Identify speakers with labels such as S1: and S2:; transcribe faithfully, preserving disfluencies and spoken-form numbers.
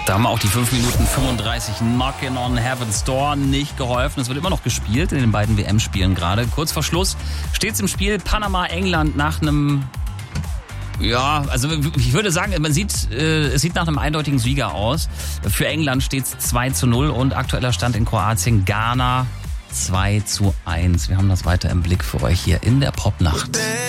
S1: Da haben auch die fünf Minuten fünfunddreißig Knockin' on Heaven's Door nicht geholfen. Es wird immer noch gespielt in den beiden W M-Spielen gerade. Kurz vor Schluss steht's im Spiel Panama-England nach einem, ja, also ich würde sagen, man sieht, es sieht nach einem eindeutigen Sieger aus. Für England steht's zwei zu null und aktueller Stand in Kroatien, Ghana zwei zu eins. Wir haben das weiter im Blick für euch hier in der Popnacht.